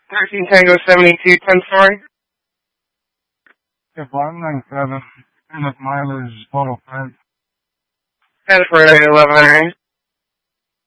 13 Tango 72, 10 story. Yeah, 597. And if mileage total price. And for 11 range.